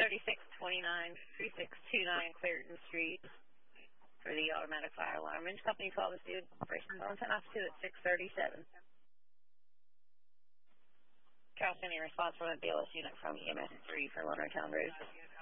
3629, 3629 Clairton Street for the automatic fire alarm. Range Company 12 is due. Operations on 10 off 2 at 6:37. Charles, any response from a BLS unit from EMS 3 for Loner Town Road?